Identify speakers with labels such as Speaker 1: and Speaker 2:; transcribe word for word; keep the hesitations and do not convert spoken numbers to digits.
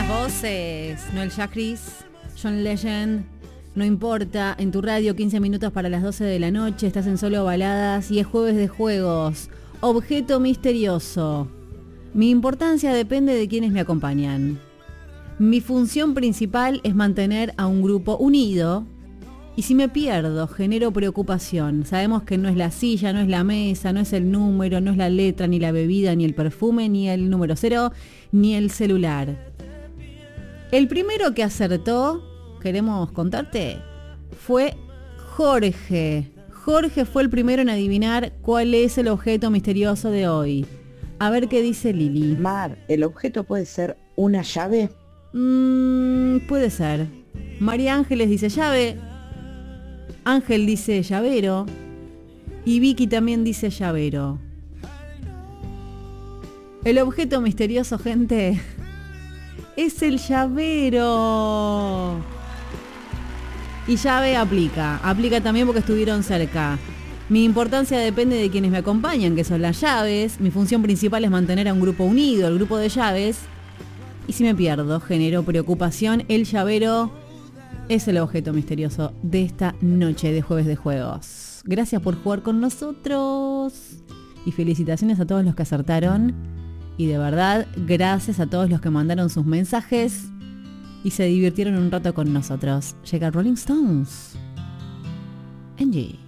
Speaker 1: las voces. Noel Jacris, John Legend. No importa, en tu radio, quince minutos para las doce de la noche. Estás en Solo Baladas y es jueves de juegos. Objeto misterioso. Mi importancia depende de quienes me acompañan. Mi función principal es mantener a un grupo unido. Y si me pierdo, genero preocupación. Sabemos que no es la silla, no es la mesa, no es el número, no es la letra, ni la bebida, ni el perfume, ni el número cero, ni el celular. El primero que acertó, queremos contarte, fue Jorge. Jorge fue el primero en adivinar cuál es el objeto misterioso de hoy. A ver qué dice Lili.
Speaker 2: Mar, ¿el objeto puede ser una llave?
Speaker 1: Mm, puede ser. María Ángeles dice llave. Ángel dice llavero. Y Vicky también dice llavero. El objeto misterioso, gente, es el llavero. Y llave aplica. Aplica también porque estuvieron cerca. Mi importancia depende de quienes me acompañan, que son las llaves. Mi función principal es mantener a un grupo unido, el grupo de llaves. Y si me pierdo, genero preocupación. El llavero es el objeto misterioso de esta noche de Jueves de Juegos. Gracias por jugar con nosotros. Y felicitaciones a todos los que acertaron. Y de verdad, gracias a todos los que mandaron sus mensajes y se divirtieron un rato con nosotros. Llega Rolling Stones. Angie.